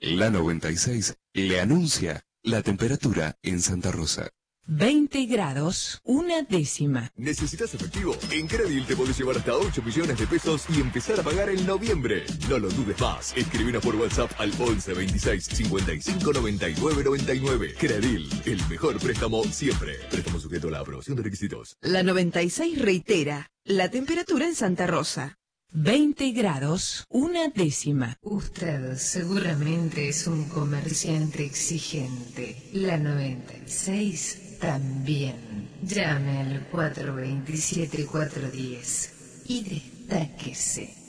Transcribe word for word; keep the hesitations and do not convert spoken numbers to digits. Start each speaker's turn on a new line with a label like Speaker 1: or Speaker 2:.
Speaker 1: La noventa y seis le anuncia la temperatura en Santa Rosa.
Speaker 2: veinte grados, una décima.
Speaker 3: ¿Necesitas efectivo? En Credil te podés llevar hasta ocho millones de pesos y empezar a pagar en noviembre. No lo dudes más. Escribinos por WhatsApp al once veintiséis cincuenta y cinco noventa y nueve noventa y nueve. Credil, el mejor préstamo siempre. Préstamo sujeto a la aprobación de requisitos.
Speaker 2: La noventa y seis reitera la temperatura en Santa Rosa. veinte grados, una décima.
Speaker 4: Usted seguramente es un comerciante exigente. La noventa y seis también. Llame al cuatro veintisiete cuatrocientos diez y destáquese.